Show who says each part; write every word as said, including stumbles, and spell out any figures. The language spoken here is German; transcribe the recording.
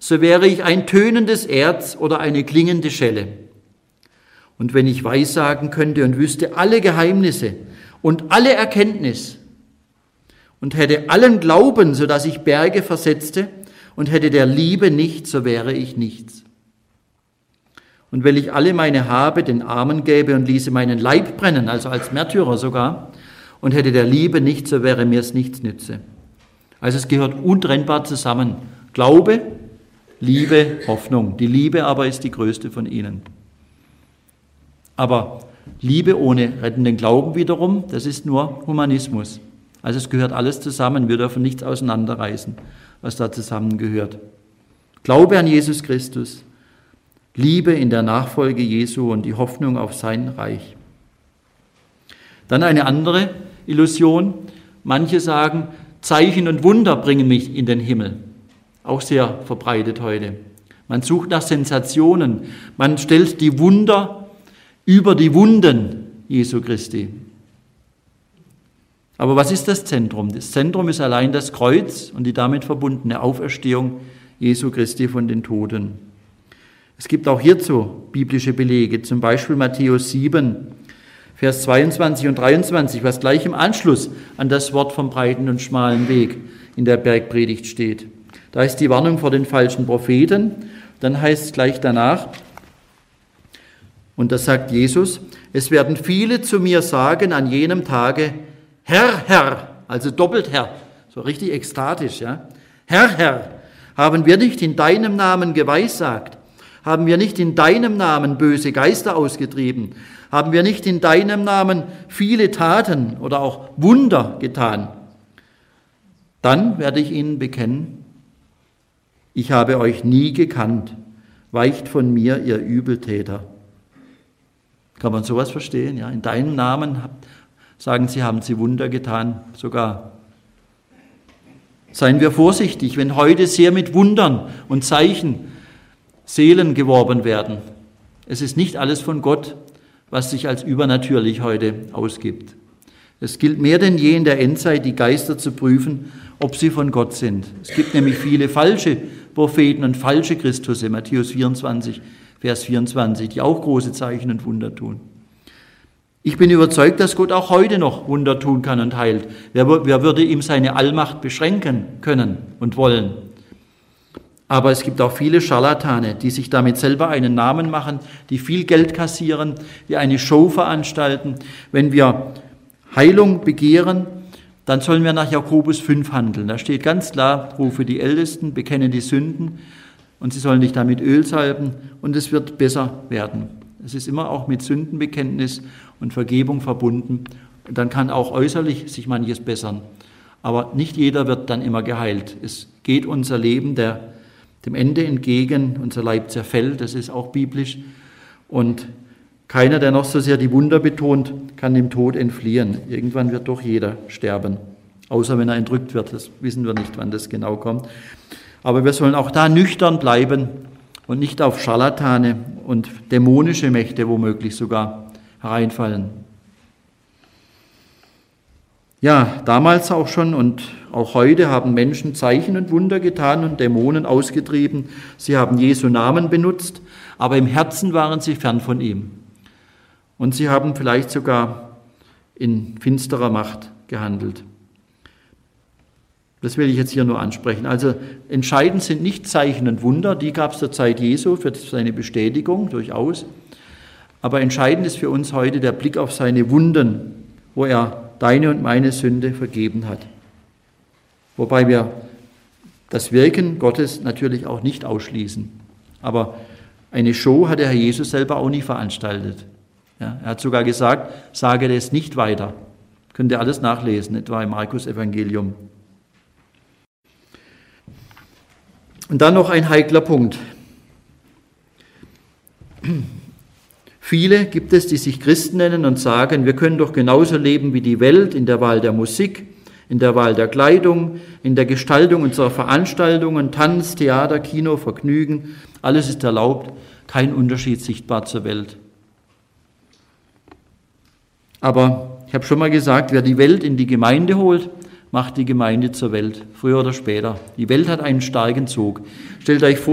Speaker 1: so wäre ich ein tönendes Erz oder eine klingende Schelle. Und wenn ich weissagen könnte und wüsste alle Geheimnisse und alle Erkenntnis und hätte allen Glauben, so dass ich Berge versetzte, und hätte der Liebe nicht, so wäre ich nichts. Und wenn ich alle meine Habe den Armen gäbe und ließe meinen Leib brennen, also als Märtyrer sogar, und hätte der Liebe nicht, so wäre mir es nichts nütze. Also es gehört untrennbar zusammen. Glaube, Liebe, Hoffnung. Die Liebe aber ist die größte von ihnen. Aber Liebe ohne rettenden Glauben wiederum, das ist nur Humanismus. Also es gehört alles zusammen. Wir dürfen nichts auseinanderreißen, was da zusammengehört. Glaube an Jesus Christus, Liebe in der Nachfolge Jesu und die Hoffnung auf sein Reich. Dann eine andere Illusion. Manche sagen, Zeichen und Wunder bringen mich in den Himmel. Auch sehr verbreitet heute. Man sucht nach Sensationen. Man stellt die Wunder über die Wunden Jesu Christi. Aber was ist das Zentrum? Das Zentrum ist allein das Kreuz und die damit verbundene Auferstehung Jesu Christi von den Toten. Es gibt auch hierzu biblische Belege, zum Beispiel Matthäus sieben, Vers zweiundzwanzig und dreiundzwanzig, was gleich im Anschluss an das Wort vom breiten und schmalen Weg in der Bergpredigt steht. Da ist die Warnung vor den falschen Propheten, dann heißt es gleich danach, und das sagt Jesus, es werden viele zu mir sagen an jenem Tage, Herr, Herr, also doppelt Herr, so richtig ekstatisch, ja. Herr, Herr, haben wir nicht in deinem Namen geweissagt? Haben wir nicht in deinem Namen böse Geister ausgetrieben? Haben wir nicht in deinem Namen viele Taten oder auch Wunder getan? Dann werde ich ihnen bekennen, ich habe euch nie gekannt, weicht von mir, ihr Übeltäter. Kann man sowas verstehen? Ja, in deinem Namen sagen sie, haben sie Wunder getan, sogar. Seien wir vorsichtig, wenn heute sehr mit Wundern und Zeichen Seelen geworben werden. Es ist nicht alles von Gott, was sich als übernatürlich heute ausgibt. Es gilt mehr denn je in der Endzeit, die Geister zu prüfen, ob sie von Gott sind. Es gibt nämlich viele falsche Propheten und falsche Christusse, Matthäus vierundzwanzig, Vers vierundzwanzig, die auch große Zeichen und Wunder tun. Ich bin überzeugt, dass Gott auch heute noch Wunder tun kann und heilt. Wer, wer würde ihm seine Allmacht beschränken können und wollen? Aber es gibt auch viele Scharlatane, die sich damit selber einen Namen machen, die viel Geld kassieren, die eine Show veranstalten. Wenn wir Heilung begehren, dann sollen wir nach Jakobus fünf handeln. Da steht ganz klar, rufe die Ältesten, bekenne die Sünden und sie sollen dich damit Öl salben und es wird besser werden. Es ist immer auch mit Sündenbekenntnis und Vergebung verbunden. Dann kann auch äußerlich sich manches bessern. Aber nicht jeder wird dann immer geheilt. Es geht unser Leben der, dem Ende entgegen, unser Leib zerfällt, das ist auch biblisch. Und keiner, der noch so sehr die Wunder betont, kann dem Tod entfliehen. Irgendwann wird doch jeder sterben, außer wenn er entrückt wird. Das wissen wir nicht, wann das genau kommt. Aber wir sollen auch da nüchtern bleiben und nicht auf Scharlatane und dämonische Mächte womöglich sogar hereinfallen. Ja, damals auch schon und auch heute haben Menschen Zeichen und Wunder getan und Dämonen ausgetrieben. Sie haben Jesu Namen benutzt, aber im Herzen waren sie fern von ihm. Und sie haben vielleicht sogar in finsterer Macht gehandelt. Das will ich jetzt hier nur ansprechen. Also entscheidend sind nicht Zeichen und Wunder, die gab es zur Zeit Jesu für seine Bestätigung durchaus. Aber entscheidend ist für uns heute der Blick auf seine Wunden, wo er deine und meine Sünde vergeben hat. Wobei wir das Wirken Gottes natürlich auch nicht ausschließen. Aber eine Show hat der Herr Jesus selber auch nie veranstaltet. Ja, er hat sogar gesagt, sage das nicht weiter. Könnt ihr alles nachlesen, etwa im Markus-Evangelium. Und dann noch ein heikler Punkt. Viele gibt es, die sich Christen nennen und sagen, wir können doch genauso leben wie die Welt in der Wahl der Musik, in der Wahl der Kleidung, in der Gestaltung unserer Veranstaltungen, Tanz, Theater, Kino, Vergnügen. Alles ist erlaubt, kein Unterschied sichtbar zur Welt. Aber ich habe schon mal gesagt, wer die Welt in die Gemeinde holt, macht die Gemeinde zur Welt, früher oder später. Die Welt hat einen starken Zug. Stellt euch vor,